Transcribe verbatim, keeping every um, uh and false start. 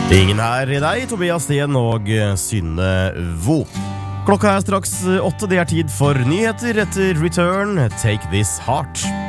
Ingen her i deg, Tobias Sten og Synne Vo. Klokka er straks åtte, det er tid for nyheter etter Return, Take This Heart.